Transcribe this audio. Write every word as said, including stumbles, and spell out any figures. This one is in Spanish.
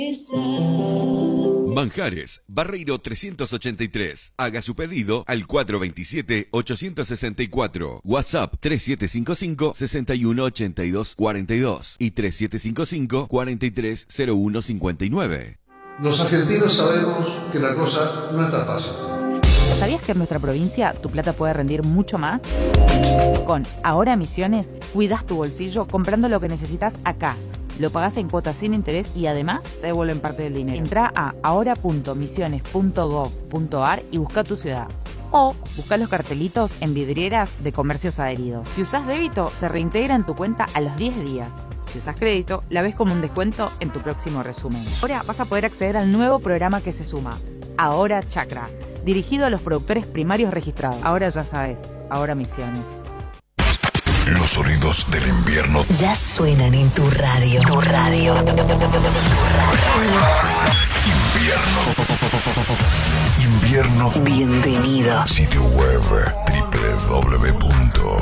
Manjares, Barreiro trescientos ochenta y tres. Haga su pedido al cuatro dos siete, ocho seis cuatro. WhatsApp tres siete cinco cinco, seis uno ocho dos cuatro dos y tres siete cinco cinco, cuatro tres cero uno cinco nueve. Los argentinos sabemos que la cosa no es tan fácil. ¿Sabías que en nuestra provincia tu plata puede rendir mucho más? Con Ahora Misiones, cuidas tu bolsillo comprando lo que necesitas acá. Lo pagás en cuotas sin interés y además te devuelven parte del dinero. Entrá a ahora punto misiones punto gov punto ar y busca tu ciudad. O busca los cartelitos en vidrieras de comercios adheridos. Si usás débito, se reintegra en tu cuenta a los diez días. Si usás crédito, la ves como un descuento en tu próximo resumen. Ahora vas a poder acceder al nuevo programa que se suma, Ahora Chacra, dirigido a los productores primarios registrados. Ahora ya sabes, Ahora Misiones. Los sonidos del invierno ya suenan en tu radio. Tu radio. Invierno. Invierno. Bienvenido. Sitio web doble u doble u doble u punto